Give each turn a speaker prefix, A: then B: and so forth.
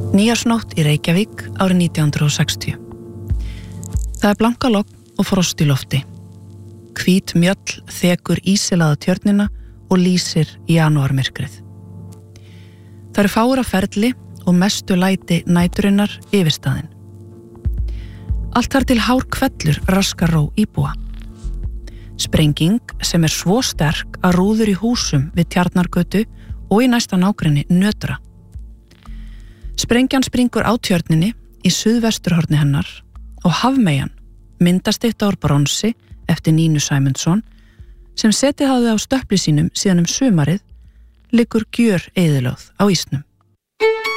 A: Nýjársnótt í Reykjavík árið 1960. Það blankalogn og frost í lofti. Hvít mjöll þekur ísilaða tjörnina og lýsir janúarmyrkrið. Það fáir á ferli og mestu læti næturinnar yfirstaðin. Allt þar til hár hvellur raskar ró íbúa. Sprenging sem svo sterk að rúður í húsum við Tjarnargötu og í næsta nágrenni nötra. Sprengjan springur á tjörninni í suðvesturhorni hennar og hafmeyjan, myndasteypt úr bronsi eftir Nínu Sæmundsson, sem setið hafði á stöpli sínum síðan sumarið, liggur gjör eyðilögð á ísnum.